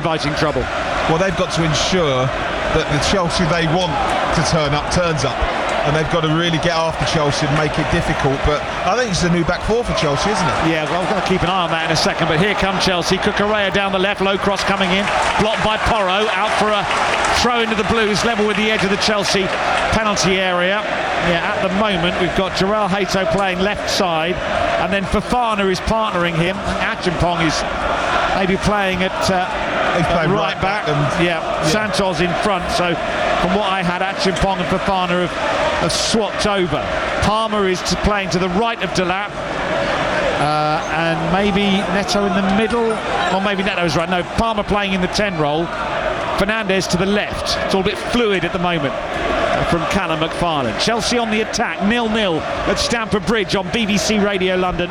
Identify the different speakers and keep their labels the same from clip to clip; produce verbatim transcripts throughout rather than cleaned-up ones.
Speaker 1: inviting trouble.
Speaker 2: Well, they've got to ensure that the Chelsea they want to turn up turns up, and they've got to really get after Chelsea and make it difficult. But I think it's a new back four for Chelsea, isn't it?
Speaker 1: Yeah, well, we're going to keep an eye on that in a second. But here come Chelsea. Cucurella down the left, low cross coming in, blocked by Porro, out for a throw into the Blues, level with the edge of the Chelsea penalty area. Yeah, at the moment we've got Jarell Hato playing left side, and then Fofana is partnering him. Achimpong is maybe playing at uh,
Speaker 2: He's playing
Speaker 1: right,
Speaker 2: right
Speaker 1: back.
Speaker 2: back and,
Speaker 1: yeah,
Speaker 2: yeah,
Speaker 1: Santos in front. So from what I had, Achimpong and Fofana have, have swapped over. Palmer is to playing to the right of Delap, uh, and maybe Neto in the middle, or maybe Neto's right. No, Palmer playing in the ten role. Fernandez to the left. It's all a bit fluid at the moment from Callum McFarlane. Chelsea on the attack, nil nil at Stamford Bridge on B B C Radio London.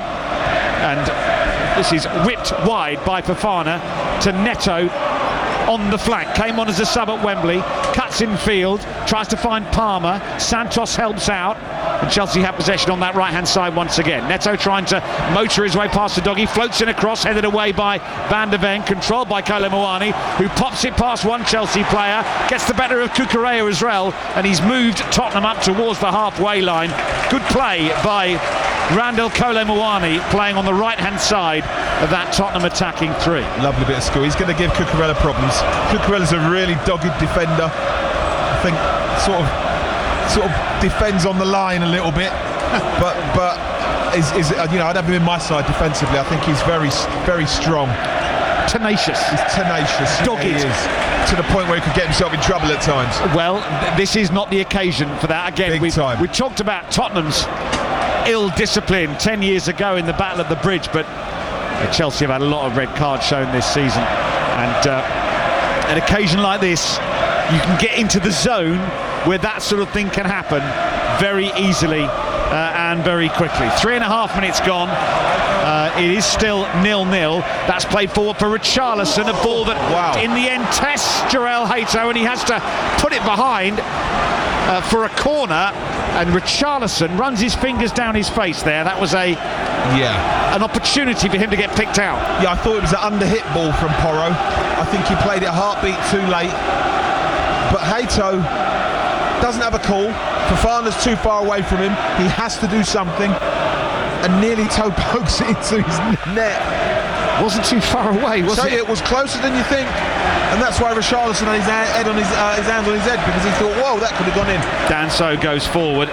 Speaker 1: And this is whipped wide by Fofana to Neto on the flank. Came on as a sub at Wembley, cuts in field, tries to find Palmer. Santos helps out, and Chelsea have possession on that right hand side once again. Neto trying to motor his way past the doggy, floats in across, headed away by Van de Ven, controlled by Kolo Muani, who pops it past one Chelsea player, gets the better of Cucurella as well, and he's moved Tottenham up towards the halfway line. Good play by Randall Kolo Muani, playing on the right hand side of that Tottenham attacking three.
Speaker 2: Lovely bit of skill. He's going to give Cucurella problems. Cucurella's a really dogged defender. I think sort of sort of defends on the line a little bit, but but is, is you know, I'd have him in my side defensively. I think he's very very strong,
Speaker 1: tenacious.
Speaker 2: He's tenacious,
Speaker 1: dogged,
Speaker 2: yeah, he is, to the point where he could get himself in trouble at times.
Speaker 1: Well, th- this is not the occasion for that. Again, we we talked about Tottenham's ill discipline ten years ago in the Battle of the Bridge, but Chelsea have had a lot of red cards shown this season, and uh, an occasion like this, you can get into the zone where that sort of thing can happen very easily uh, and very quickly. Three and a half minutes gone. Uh, it is still nil nil. That's played forward for Richarlison, a ball that
Speaker 2: wow.
Speaker 1: in the end tests Jarell Hato, and he has to put it behind uh, for a corner, and Richarlison runs his fingers down his face there. That was a
Speaker 2: yeah
Speaker 1: an opportunity for him to get picked out.
Speaker 2: Yeah, I thought it was an under-hit ball from Porro. I think he played it a heartbeat too late, but Hato doesn't have a call. Fofana's too far away from him. He has to do something, and nearly toe pokes it into his net.
Speaker 1: Wasn't too far away, was
Speaker 2: so
Speaker 1: it?
Speaker 2: It was closer than you think, and that's why Richarlison had his head on his uh, his hand on his head, because he thought, whoa, that could have gone in.
Speaker 1: Danso goes forward.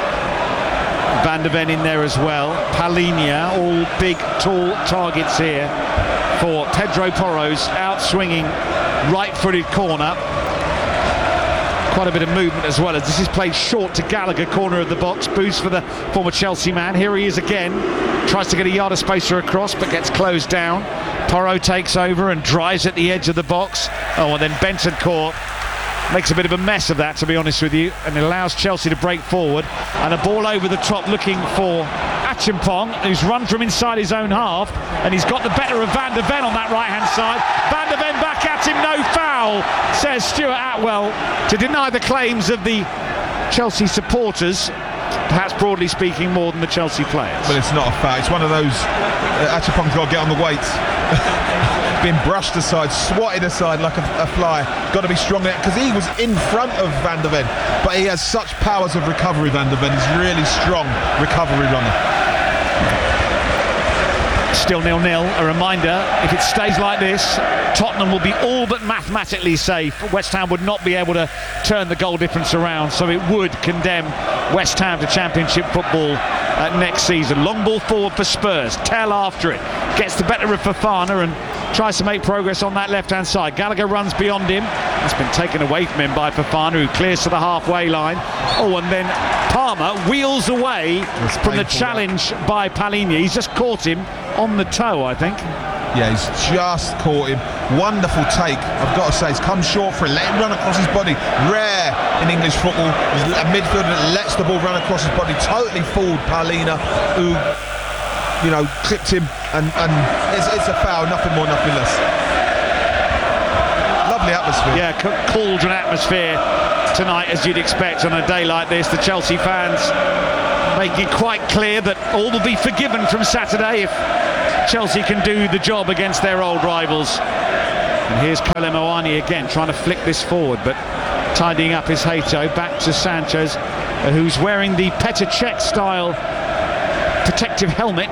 Speaker 1: Van de Ven in there as well. Palhinha, all big, tall targets here for Pedro Porro's out-swinging right-footed corner. Quite a bit of movement as well, as this is played short to Gallagher, corner of the box. Boost for the former Chelsea man. Here he is again. Tries to get a yard of space across, but gets closed down. Porro takes over and drives at the edge of the box. Oh, and then Bentancur makes a bit of a mess of that, to be honest with you, and it allows Chelsea to break forward, and a ball over the top looking for Achimpong, who's run from inside his own half, and he's got the better of Van de Ven on that right hand side. Van de Ven back at him, no foul, says Stuart Atwell, to deny the claims of the Chelsea supporters, perhaps broadly speaking more than the Chelsea players.
Speaker 2: Well, it's not a foul, it's one of those uh, Achimpong's got to get on the weights. Been brushed aside, swatted aside like a, a fly. Got to be strong there, because he was in front of Van de Ven, but he has such powers of recovery. Van de Ven is really strong recovery runner.
Speaker 1: Still nil nil. A reminder, if it stays like this, Tottenham will be all but mathematically safe. West Ham would not be able to turn the goal difference around, so it would condemn West Ham to Championship football uh, next season. Long ball forward for Spurs. Tell after it. Gets the better of Fofana and tries to make progress on that left-hand side. Gallagher runs beyond him. That's been taken away from him by Fofana, who clears to the halfway line. Oh, and then Palmer wheels away
Speaker 2: That's
Speaker 1: from the
Speaker 2: painful,
Speaker 1: challenge that. by Palhinha. He's just caught him on the toe, I think.
Speaker 2: Yeah, he's just caught him. Wonderful take, I've got to say. He's come short for it. Let him run across his body. Rare in English football. A midfielder that lets the ball run across his body. Totally fooled Palhinha, who, you know, clipped him, and, and it's, it's a foul, nothing more, nothing less. Lovely atmosphere.
Speaker 1: Yeah, cauldron atmosphere tonight, as you'd expect on a day like this. The Chelsea fans making it quite clear that all will be forgiven from Saturday if Chelsea can do the job against their old rivals. And here's Kolo Muani again, trying to flick this forward, but tidying up is Hato. Back to Sanchez, uh, who's wearing the Petr Cech style protective helmet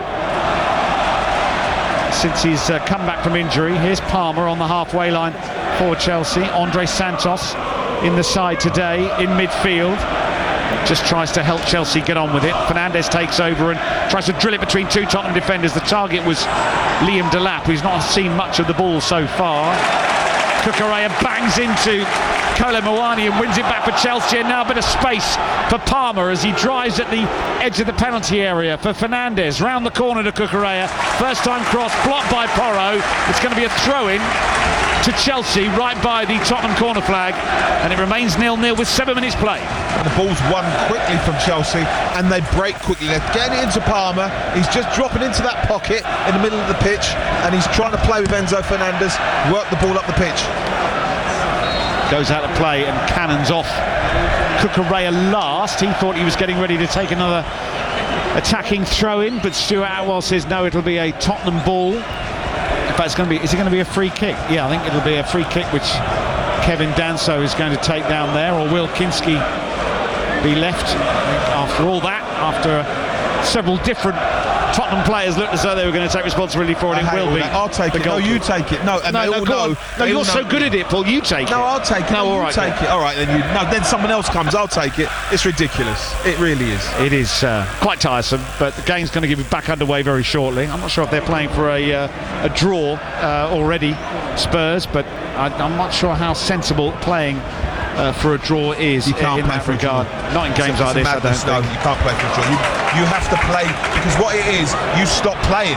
Speaker 1: since he's uh, come back from injury. Here's Palmer on the halfway line for Chelsea. Andre Santos in the side today in midfield. Just tries to help Chelsea get on with it. Fernandes takes over and tries to drill it between two Tottenham defenders. The target was Liam Delap, who's not seen much of the ball so far. Cucurella bangs into Kolo Muani and wins it back for Chelsea, and now a bit of space for Palmer as he drives at the edge of the penalty area for Fernandes. Round the corner to Cucurella. First time cross blocked by Porro. It's going to be a throw-in to Chelsea right by the Tottenham corner flag, and it remains nil nil with seven minutes played.
Speaker 2: And the ball's won quickly from Chelsea, and they break quickly. They're getting it into Palmer. He's just dropping into that pocket in the middle of the pitch, and he's trying to play with Enzo Fernandez, work the ball up the pitch.
Speaker 1: Goes out of play and cannons off Cucurella last. He thought he was getting ready to take another attacking throw-in, but Stuart Atwell says no, it'll be a Tottenham ball. In fact, it's going to be, is it going to be a free kick? Yeah, I think it'll be a free kick which Kevin Danso is going to take down there, or will Kinski be left after all that, after several different Tottenham players looked as though they were going to take responsibility for it. It will be.
Speaker 2: I'll take it. No, you take it. No, and
Speaker 1: no,
Speaker 2: they
Speaker 1: no,
Speaker 2: all
Speaker 1: go
Speaker 2: know.
Speaker 1: on. No, you're so good at it, Paul. You take it.
Speaker 2: No, I'll take it.
Speaker 1: No,
Speaker 2: no
Speaker 1: all
Speaker 2: you
Speaker 1: right,
Speaker 2: take
Speaker 1: then.
Speaker 2: it. All right, then you. No, then someone else comes. I'll take it. It's ridiculous. It really is.
Speaker 1: It is uh, quite tiresome, but the game's going to get back underway very shortly. I'm not sure if they're playing for a uh, a draw uh, already, Spurs, but I, I'm not sure how sensible playing Uh, for a draw is
Speaker 2: you can't
Speaker 1: in
Speaker 2: play
Speaker 1: that
Speaker 2: for
Speaker 1: regard.
Speaker 2: A
Speaker 1: Not in games like this,
Speaker 2: madness,
Speaker 1: I don't
Speaker 2: no,
Speaker 1: think.
Speaker 2: you can't play for a draw. You, you have to play, because what it is, you stop playing.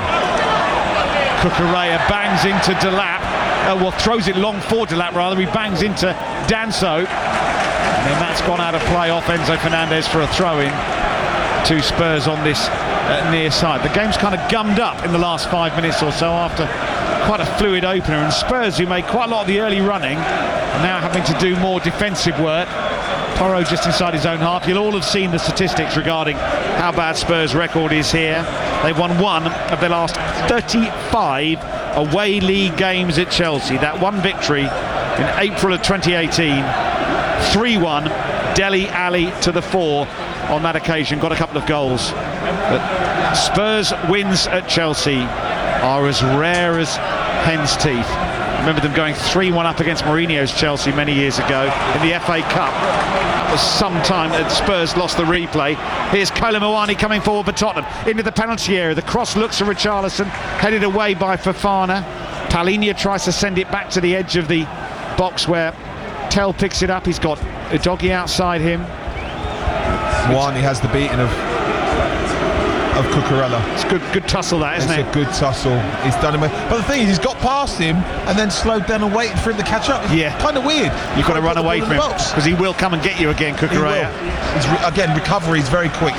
Speaker 1: Cucurella bangs into Delap, uh, well, throws it long for Delap rather. He bangs into Danso, and then that's gone out of play off Enzo Fernandez for a throw-in to Spurs on this uh, near side. The game's kind of gummed up in the last five minutes or so after quite a fluid opener, and Spurs, who made quite a lot of the early running, are now having to do more defensive work. Porro just inside his own half. You'll all have seen the statistics regarding how bad Spurs' record is here. They've won one of their last thirty-five away league games at Chelsea. That one victory in April of twenty eighteen, three one, Dele Alli to the fore on that occasion, got a couple of goals. But Spurs wins at Chelsea are as rare as hen's teeth. Remember them going three one up against Mourinho's Chelsea many years ago in the F A Cup. That was some time that Spurs lost the replay. Here's Kolo Muani coming forward for Tottenham into the penalty area. The cross looks for Richarlison, headed away by Fofana. Palhinha tries to send it back to the edge of the box where Tell picks it up. He's got Udogie outside him.
Speaker 2: Muani has the beating of of Cucurella.
Speaker 1: It's good, good tussle that, isn't
Speaker 2: it's
Speaker 1: it?
Speaker 2: It's a good tussle. He's done him. But the thing is, he's got past him and then slowed down and waited for him to catch up. It's
Speaker 1: yeah,
Speaker 2: kind of weird.
Speaker 1: You've got to run away from him because he will come and get you again, Cucurella.
Speaker 2: His re again, recovery is very quick.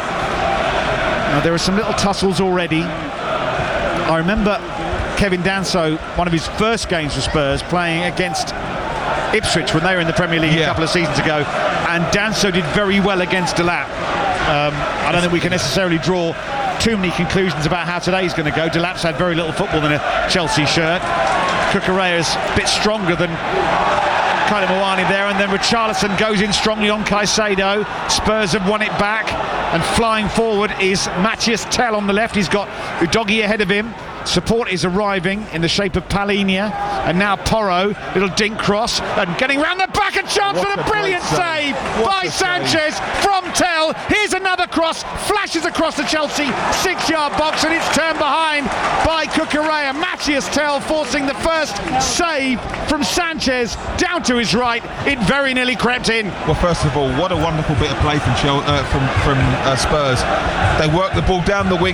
Speaker 1: Now, there are some little tussles already. I remember Kevin Danso, one of his first games for Spurs, playing against Ipswich when they were in the Premier League yeah. a couple of seasons ago, and Danso did very well against Delap. Um, I don't think we can necessarily draw too many conclusions about how today's going to go. Delap's had very little football in a Chelsea shirt. Cucurella's a bit stronger than Kolo Muani there, and then Richarlison goes in strongly on Caicedo. Spurs have won it back, and flying forward is Matthias Tell on the left. He's got Udogie ahead of him. Support is arriving in the shape of Palhinha, and now Porro, little dink cross, and getting round the back, a chance
Speaker 2: what
Speaker 1: for a brilliant save, save by Sanchez save. From Tell. Here's another cross, flashes across the Chelsea six-yard box, and it's turned behind by Cucurella. Matthias Tell forcing the first save from Sanchez down to his right. It very nearly crept in.
Speaker 2: Well, first of all, what a wonderful bit of play from Chel uh, from from uh, Spurs. They work the ball down the wing.